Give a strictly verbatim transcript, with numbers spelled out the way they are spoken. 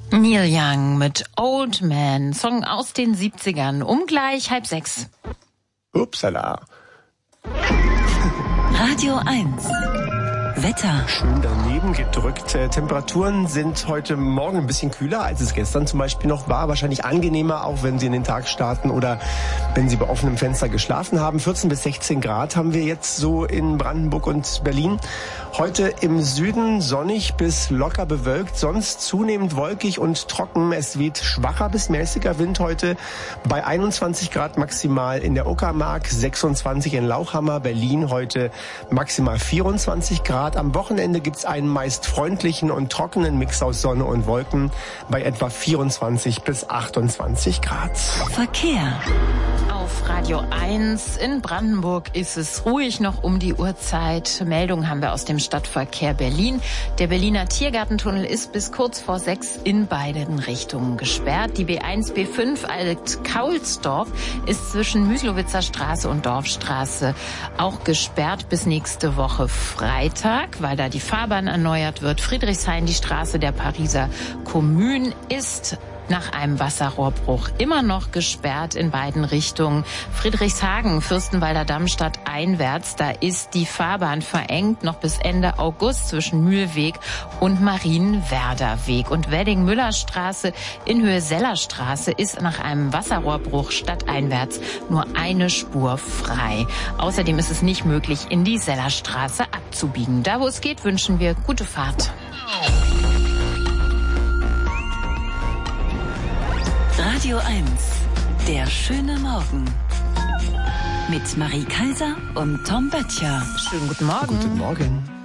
Neil Young mit Old Man, Song aus den siebzigern, um gleich halb sechs. Upsala. Radio eins. Wetter. Schön daneben gedrückt. Äh, Temperaturen sind heute Morgen ein bisschen kühler, als es gestern zum Beispiel noch war. Wahrscheinlich angenehmer, auch wenn Sie in den Tag starten oder wenn Sie bei offenem Fenster geschlafen haben. vierzehn bis sechzehn Grad haben wir jetzt so in Brandenburg und Berlin. Heute im Süden sonnig bis locker bewölkt, sonst zunehmend wolkig und trocken. Es weht schwacher bis mäßiger Wind heute bei einundzwanzig Grad maximal in der Uckermark, sechsundzwanzig in Lauchhammer, Berlin heute maximal vierundzwanzig Grad. Am Wochenende gibt's einen meist freundlichen und trockenen Mix aus Sonne und Wolken bei etwa vierundzwanzig bis achtundzwanzig Grad. Verkehr. Auf Radio eins in Brandenburg ist es ruhig noch um die Uhrzeit. Meldungen haben wir aus dem Stadtverkehr Berlin. Der Berliner Tiergartentunnel ist bis kurz vor sechs in beiden Richtungen gesperrt. Die B eins B fünf Alt-Kaulsdorf ist zwischen Müslowitzer Straße und Dorfstraße auch gesperrt bis nächste Woche Freitag, weil da die Fahrbahn erneuert wird. Friedrichshain, die Straße der Pariser Kommune, ist nach einem Wasserrohrbruch immer noch gesperrt in beiden Richtungen. Friedrichshagen, Fürstenwalder Dammstadt einwärts, da ist die Fahrbahn verengt noch bis Ende August zwischen Mühlweg und Marienwerder Weg. Und Wedding-Müller-Straße in Höhe Sellerstraße ist nach einem Wasserrohrbruch stadteinwärts nur eine Spur frei. Außerdem ist es nicht möglich, in die Sellerstraße abzubiegen. Da, wo es geht, wünschen wir gute Fahrt. Radio eins, der schöne Morgen. Mit Marie Kaiser und Tom Böttcher. Schönen guten Morgen. Guten Morgen.